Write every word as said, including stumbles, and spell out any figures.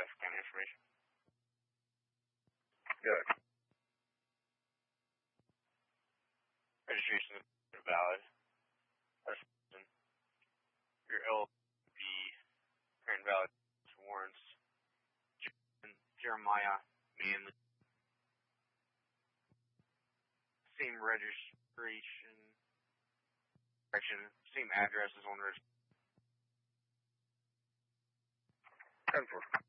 Suffolk County information. Good. Registration is valid. Your L B current valid warrants. Jeremiah Manley. Same registration. Correction. Same address as on registration. ten four.